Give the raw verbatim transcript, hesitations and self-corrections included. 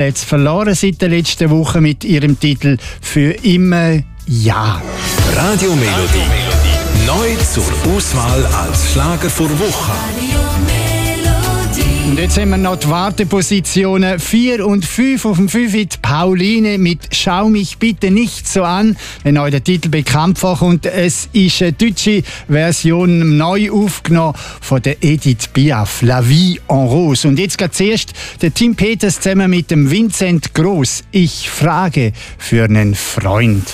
Jetzt verloren seit der letzten Woche mit ihrem Titel «Für immer ja». Radio Melodie. Neu zur Auswahl als Schlager vor Woche. Und jetzt haben wir noch die Wartepositionen vier und fünf. Auf dem fünf die Pauline mit «Schau mich bitte nicht so an», wenn euch der Titel bekannt vorkommt. Es ist eine deutsche Version neu aufgenommen von der Edith Piaf, «La vie en rose». Und jetzt geht zuerst der Tim Peters zusammen mit dem Vincent Gross. «Ich frage für einen Freund».